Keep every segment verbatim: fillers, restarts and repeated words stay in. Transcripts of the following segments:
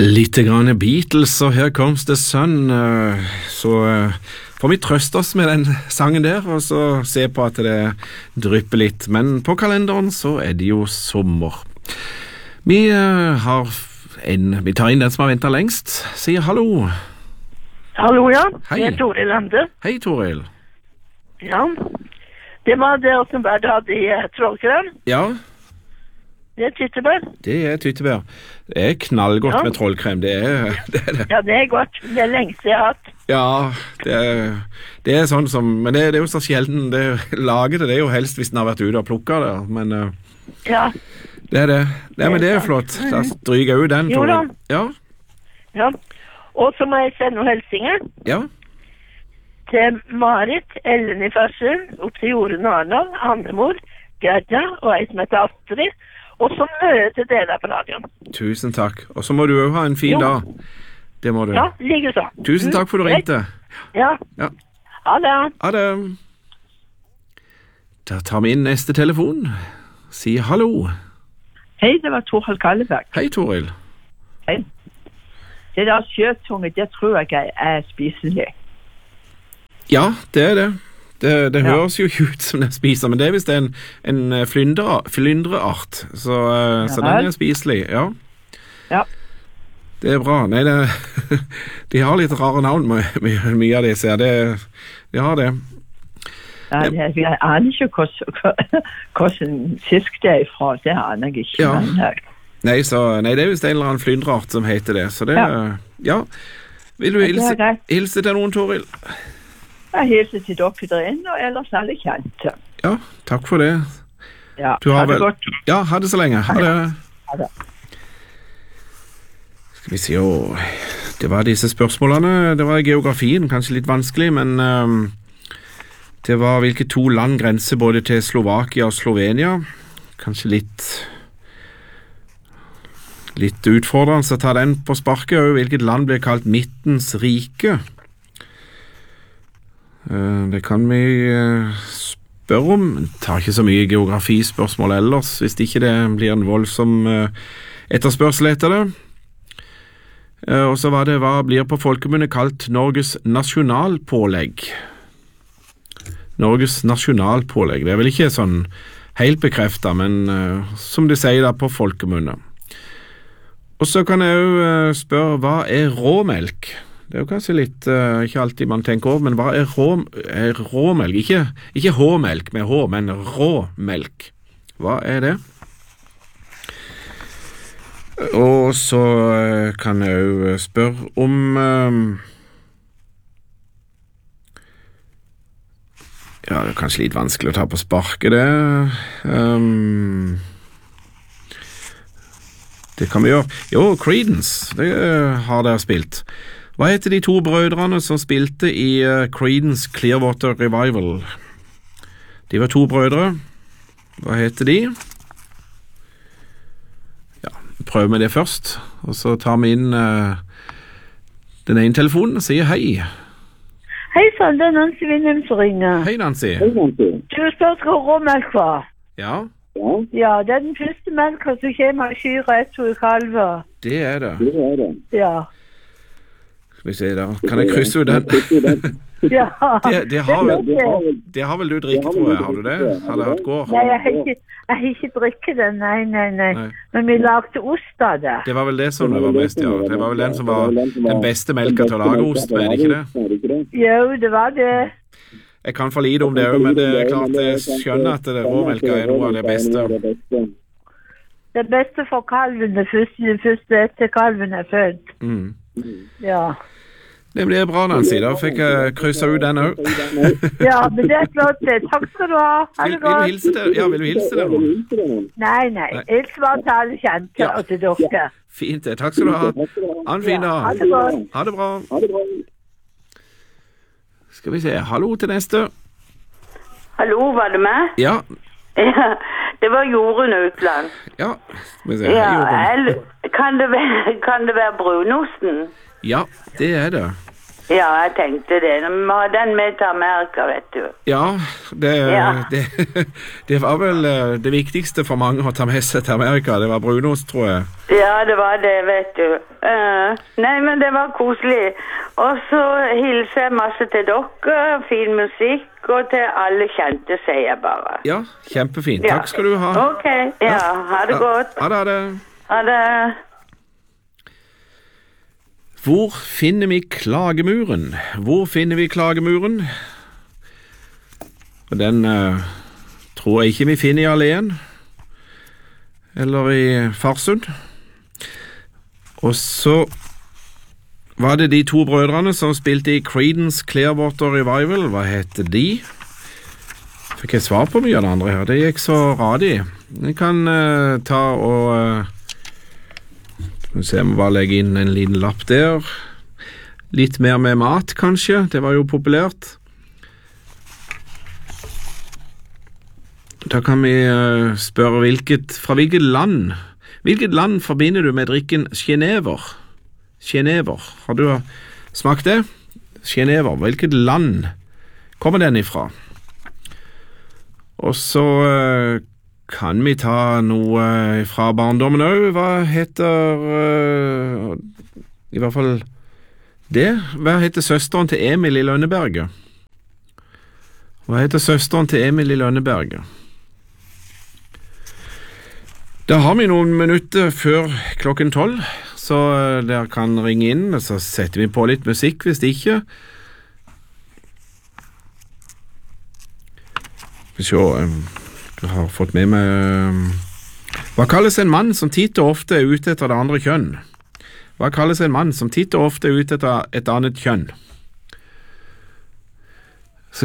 Litt grann Beatles, og her comes the sun. Så får vi trøste oss med den sangen der, og så se på at det drypper litt. Men på kalenderen så er det jo sommer. Vi har en, vi tar inn den som har ventet lengst. Sier hallo. Hallo, ja. Hei. Det er Toril Lande. Hei, Toril. Ja. Det var det som bare hadde i eh, trollkrem. Ja, Det er tyttebær. det er tyttebær. Det er knallgodt Ja. med trollkrem, det er det. Er det. Ja, det er godt. Det er lengst jeg har hatt. Ja, det er, det er sånn som, men det, det er jo så sjelden, det lager det, det er jo helst hvis den har vært ute og plukket det, men uh, Ja. det er det. Ja, men det er flott. Da stryker jeg ut den, Jo da. Toril. Ja, Ja. Og så må jeg sende noen hilsinger ja, til Marit, Ellen i Farsund, opp til Jorunn Arnold, Annemor, Gerda og ei som heter Astrid, og så møte til dere på radioen. tusen takk. Og så må du jo ha en fin Jo. dag. Det må du. Ja, like så. Tusen takk for du ringte. Ja. Ja. Ha det. Ha det. Da tar vi inn neste telefon. Si hallo. Hei, det var Torhald Kalleberg. Hei, Toril. Hei. Det der sjøtunge, det tror jeg er- er spiselig. Ja, det er det. Det, det Ja. høres jo ikke ut som den spiser, men det er visst en, en flyndre, flyndreart, så, eh, så Ja. den er spiselig, ja. Ja. Det er bra. Nei, det, de har litt rare navn, my, my, mye av disse her. Det, de har det. Ja, jeg, jeg aner ikke hvordan- hvordan fisk det er ifra, det aner jeg ikke. Ja. Men, eh, Nei, så, nei, det er visst en eller annen flyndreart som heter det, så det, ja. Ja. Vil du Ja, det er hilse, greit. hilse til noen, Toril? jeg hilser til dere der inne, og ellers alle kjente. Ja, takk for det. Ja, Du har ha det vel- godt. Ja, ha det så lenge. Ha det. Ha det. Skal vi se, å, det var disse spørsmålene. Det var geografien, kanskje litt vanskelig, men ehm, det var hvilke to land grenser både til Slovakia og Slovenia. Kanskje litt litt utfordrende så ta den på sparket. Og hvilket land blir kalt Midtens rike? Eh, Det kan vi eh, spørre om. Det tar ikke så mye geografispørsmål ellers, hvis ikke det blir en voldsom eh, etterspørsel etter det. Eh, Og så var det hva blir på folkemunne kalt Norges nasjonalpålegg. Norges nasjonalpålegg. Det er vel ikke sånn helt bekreftet, men eh, som de sier da på folkemunne. Og så kan jeg jo eh, spørre, hva er råmelk? Det er jo kanskje litt, eh, ikke alltid man tenker over, men hva er, rå, er råmelk? Ikke, ikke H-melk med H, men råmelk. Hva er det? Og så eh, kan jeg jo spørre om eh, ja, det er kanskje litt vanskelig å ta på sparket det. Um, det kan vi gjøre. Jo, Creedence, det eh, har dere spilt. Hva heter de to brødrene som spilte i eh, Creedence Clearwater Revival? De var to brødre. Hva heter de? Ja, prøver vi det først, og så tar vi inn eh, den ene telefonen og sier hei. Hei sann, det er Nancy Winnem som ringer. Hei, Nancy. Du spør hva råmelk var. Ja, Ja, det er den første melka som kommer av kyra etter i kalver. det er det. Ja. Skal vi se da. Kan jeg krysse ut den? Ja. Det, det, har vel, det. det har vel du drikket, tror jeg. Har du det? Har det hatt gård? Nei, jeg har ikke, jeg har ikke drikket den, nei, nei, nei, Nei. Men vi lagde ost av det. Det var vel det som det var mest, ja. Det var vel den som var den beste melka til å lage ost med, ikke det? Jo, det var det. Jeg kan for lite om det også, men det er klart jeg skjønner at det råmelka er noe av det beste. Det beste for kalven, det første, det første etter kalven er født. Mm. Ja. Det blir bra, Nancy. Da fikk jeg krysse ut den også. Ja, men det er flott. Takk skal du ha. Ha Vil, vil det du godt. hilse til, ja, vil du hilse til noen? Nei, nei. Hils bare til alle kjente Ja. og til dere. Fint det. Takk skal du ha. Ha en fin Ja, ha dag. det godt. Ha det bra. Skal vi se. Hallo til neste. Hallo, var det meg? Ja. Ja, det var Jorunn Utland. Ja. Skal vi se. Ja, Hei, Jorunn. eller, kan, det være, kan det være brunosten? Ja, det er det. Ja, jeg tenkte det. Vi har den med til Amerika, vet du. Ja, det, Ja. det, det var vel eh, det viktigste for mange å ta med seg til Amerika. Det var brunost, tror jeg. Ja, det var det, vet du. Eh, nei, men det var koselig. Og så hilser jeg masse til dere, fin musikk, og til alle kjente, sier jeg bare. Ja, kjempefint. Ja. Takk skal du ha. Ok, ja, ha det godt. Ha det, ha det. Ha det. Hvor finner vi klagemuren? Hvor finner vi klagemuren? Og den eh, tror jeg ikke vi finner i Alén, eller i Farsund. Og så var det de to brødrene som spilte i Creedence Clearwater Revival. Hva heter de? Fikk jeg svar på mye av det andre her? Det gikk så radig. Jeg kan eh, ta og... Eh, Skal vi se, jeg må bare legge inn en liten lapp der. Litt mer med mat, kanskje. Det var jo populært. Da kan vi uh, spørre hvilket, fra hvilket land Hvilket land forbinder du med drikken Genever? Genever. Har du smakt det? Genever. Hvilket land kommer den ifra? Og så uh, kan vi ta noe fra barndommen også? Hva heter uh, i hvert fall det? Hva heter søsteren til Emil i Lønneberget? Hva heter søsteren til Emil i Lønneberget? Da har vi noen minutter før klokken tolv, så dere kan ringe inn, og så setter vi på litt musikk hvis ikke. Vi ser... Um, Jeg har fått med meg Hva kalles en mann som titt og ofte er ute etter det andre kjønn? Hva kalles en mann som titt og ofte er ute etter et annet kjønn? Så,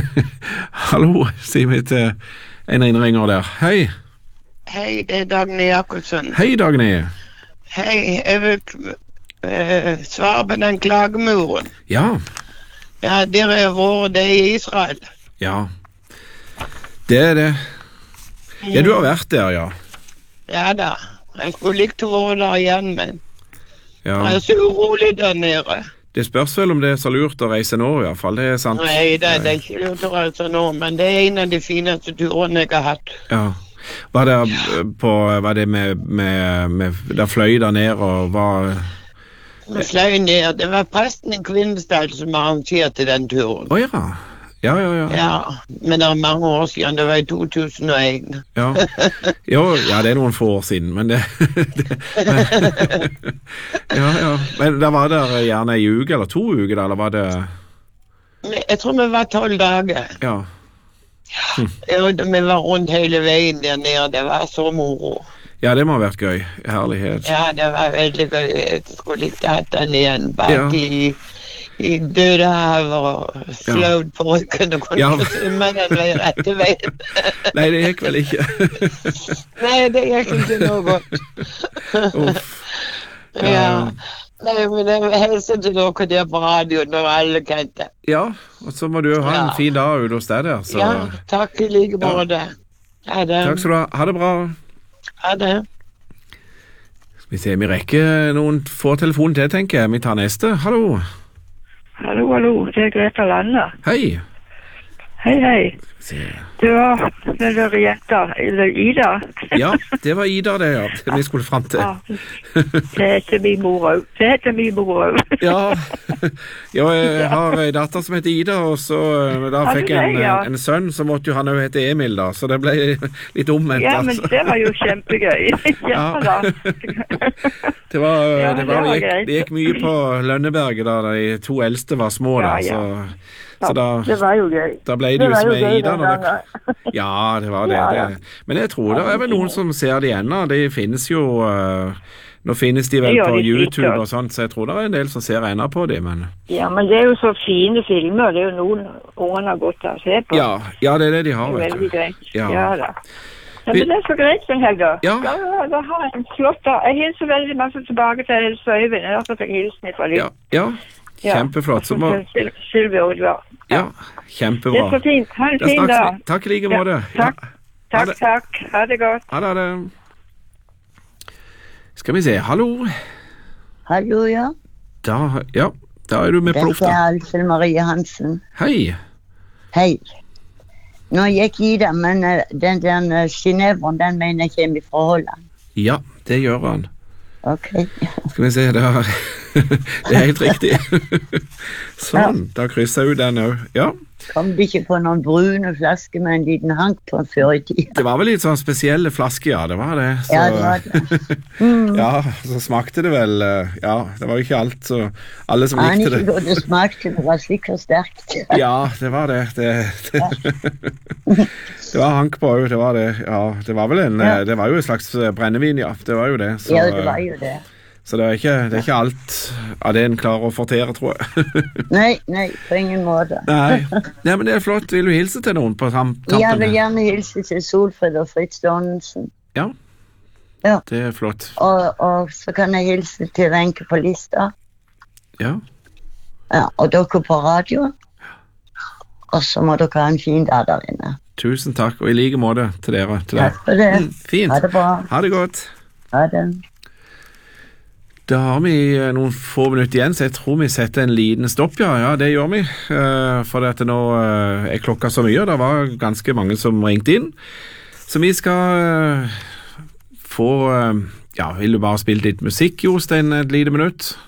hallo, sier vi til en innringer der. Hei. Hei, det er Dagny Jakobsen. Hei, Dagny. Hei, jeg vil uh, svare på den klagemuren. Ja. Ja, dere har vært det i Israel. Ja. Det er det. Ja, du har vært der, ja. Ja da. Jeg skulle likt å være der igjen, men ja. jeg er så urolig der nede. Det spørs vel om det er så lurt å reise nå, i hvert fall. Det er sant. Nei, det, det er ikke lurt å reise nå, men det er en av de fineste turene jeg har hatt. Ja. Var det på, var det med, med, med der fløy der ned og var... Vi fløy ned. Det var presten i Kvinnestad som arrangerte den turen. Å ja. Ja, ja, ja. Ja, men det er mange år siden. Det var i to tusen og en. Ja. Jo, ja, det er noen få år siden, men det... det men, ja, ja. Men da var det gjerne en uke eller to uker, da, eller var det... Jeg tror vi var tolv dager. Ja. Hm. Ja, vi var rundt hele veien der nede. Det var så moro. Ja, det må ha vært gøy. Herlighet. Ja, det var veldig gøy. Jeg skulle ikke hatt den igjen. Bare Ja. i... i døde hav og slått på ryggen og kunne Ja. ikke svømme den veien rette veien. Nei, det gikk vel ikke. Nei, det gikk ikke noe godt. Uff. Ja. Nei, men jeg vil hilse til dere der på radioen og alle kjente. Ja, og så må du jo ha en Ja. fin dag ut hos deg der. Så. Ja, takk i like måte. Ha det. Takk skal du ha. Ha det bra. Ha det. Skal vi se, vi rekker noen få telefoner til, tenker jeg. Vi tar neste. Hallo. Hallo, hallo, det er Greta Landa. Hei. Hei, hei. Se. Det var den der jenta, eller Ida. Ja, det var Ida det, ja. Det vi skulle frem til. Ja, det heter min mor også. Det heter min mor også. Ja, ja, jeg har en datter som heter Ida, og så da Har du fikk jeg en, det, ja? en sønn, så måtte jo han jo hete Emil da, så det ble litt omvendt. Ja, men altså. det var jo kjempegøy. Ja, da. Det var, Ja, det det var, var det gikk, greit. det gikk mye på Lønneberget da de to eldste var små da, Ja, ja. så, så da, Det var jo gøy. da ble det Det jo var som jo med gøy Ida. den Når det, gangen. ja, det var det, Ja, ja. det. Men jeg tror det er vel noen som ser det igjen da. De finnes jo, uh, nå finnes de vel Det gjør på de YouTube sikkert. og sånt, så jeg tror det er en del som ser ennå på det, men... Ja, men det er jo så fine filmer. Det er jo noen ungene har gått av å se på. Ja, ja, det er det de Det har, er vet veldig du. greit. Ja. Ja, da. Ja, men det er så greit den helga. Ja. Da, da har jeg en flott dag. Jeg hilser veldig masse tilbake til Else Øyvind. Jeg har fått en hilsen fra dem. Ja, ja, kjempeflott. Så må, Sylvia Oddvar. ja, Det kjempebra. er så fint. Ha en Da fin snakkes dag. vi. Takk i like Ja, måte. takk. Ja. Ha Takk, det. takk. Ha det godt. Ha det, ha det. Skal vi se, hallo. Hallo, ja. Da, ja, Da er du med på Dette lufta. er Alfhild Marie Hansen. Hei. Hei. Nå gikk Ida, men eh, den der Ginevren, den mener jeg kommer fra Holland. Ja, det gjør han. Ok. Skal vi se, det er, det er helt riktig. Sånn, da krysser jeg ut den også. Ja, Kom det ikke på noen brune flasker med en liten hank på før i tiden? det var vel litt sånn spesielle flasker, ja, det var det. Så, Ja, det var det. ja, så smakte det vel, eh, ja, det var jo ikke alt, så alle som likte Aner ikke det. hvor det smakte, det var sikkert sterkt. Ja, det var det. Det, det, det var hank på, det var det. Ja, det var vel en, Ja. det var jo en slags brennevin, ja, det var jo det. Så, Ja, det var jo det. så det, er ikke, det er ikke alt av det en klarer å fortere, tror jeg. Nei, nei, på ingen måte. Nei. Nei, men det er flott. Vil du hilse til noen på tam tampen? Jeg vil gjerne hilse til Solfrid og Fritz Donelsen. Ja, Ja. det er flott. Og, og så kan jeg hilse til Wenche på lista. Ja, Ja, og dere på radioen. Og så må dere ha en fin dag der inne. tusen takk, og i like måte til dere. Til deg. Takk for det. Mm, fint. Ha det bra. Ha det godt. Ha det. Da har vi eh, noen få minutter igjen, så jeg tror vi setter en liten stopp, ja. Ja, det gjør vi. Eh, for dette nå eh, er klokka så mye, og det var ganske mange som ringte inn. Så vi skal eh, få, eh, ja, vil du bare spille litt musikk, Jostein, et lite minutt?